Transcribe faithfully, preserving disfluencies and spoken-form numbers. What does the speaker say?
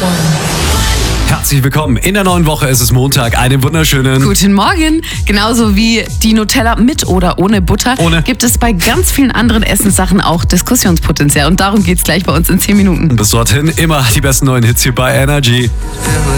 Herzlich willkommen. In der neuen Woche ist es Montag. Einen wunderschönen Guten Morgen. Genauso wie die Nutella mit oder ohne Butter Ohne. gibt es bei ganz vielen anderen Essenssachen auch Diskussionspotenzial. Und darum geht's gleich bei uns in zehn Minuten. Bis dorthin immer die besten neuen Hits hier bei Energy.